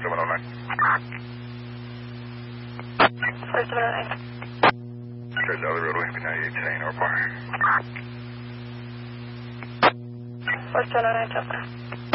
4709. There's other roadway, 98 saying or bar. 4709, Chester.